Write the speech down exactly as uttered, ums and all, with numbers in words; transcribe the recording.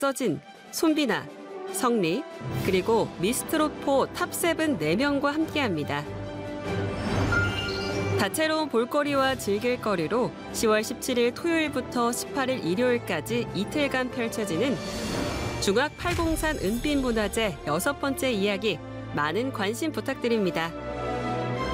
박서진, 손비나, 성리, 그리고 미스트롯포 탑세븐 네 명과 함께합니다. 다채로운 볼거리와 즐길거리로 시월 십칠일 토요일부터 십팔일 일요일까지 이틀간 펼쳐지는 중악 팔공산 은빛문화제 여섯 번째 이야기, 많은 관심 부탁드립니다.